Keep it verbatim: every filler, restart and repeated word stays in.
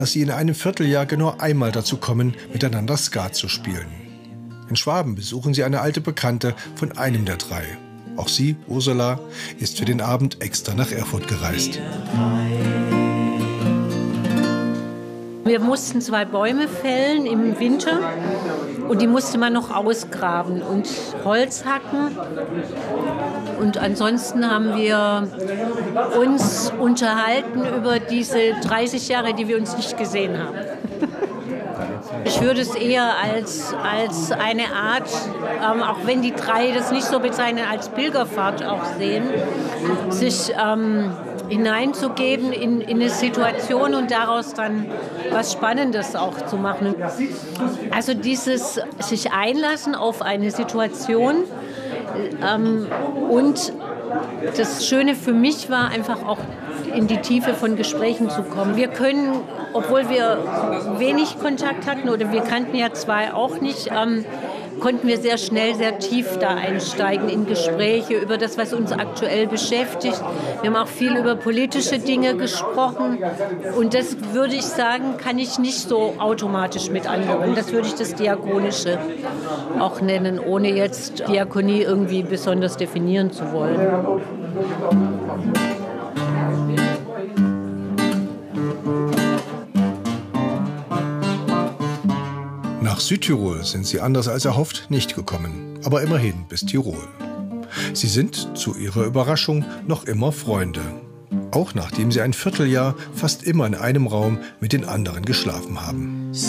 dass sie in einem Vierteljahr genau einmal dazu kommen, miteinander Skat zu spielen. In Schwaben besuchen sie eine alte Bekannte von einem der drei. Auch sie, Ursula, ist für den Abend extra nach Erfurt gereist. Wir mussten zwei Bäume fällen im Winter und die musste man noch ausgraben und Holz hacken. Und ansonsten haben wir uns unterhalten über diese dreißig Jahre, die wir uns nicht gesehen haben. Ich würde es eher als, als eine Art, ähm, auch wenn die drei das nicht so bezeichnen, als Pilgerfahrt auch sehen, sich ähm, hineinzugeben in, in eine Situation und daraus dann was Spannendes auch zu machen. Also dieses sich einlassen auf eine Situation ähm, und das Schöne für mich war einfach auch in die Tiefe von Gesprächen zu kommen. Wir können, obwohl wir wenig Kontakt hatten oder wir kannten ja zwei auch nicht, ähm, konnten wir sehr schnell, sehr tief da einsteigen in Gespräche über das, was uns aktuell beschäftigt. Wir haben auch viel über politische Dinge gesprochen und das würde ich sagen, kann ich nicht so automatisch mit anderen. Das würde ich das Diakonische auch nennen, ohne jetzt Diakonie irgendwie besonders definieren zu wollen. Nach Südtirol sind sie anders als erhofft nicht gekommen, aber immerhin bis Tirol. Sie sind, zu ihrer Überraschung, noch immer Freunde. Auch nachdem sie ein Vierteljahr fast immer in einem Raum mit den anderen geschlafen haben.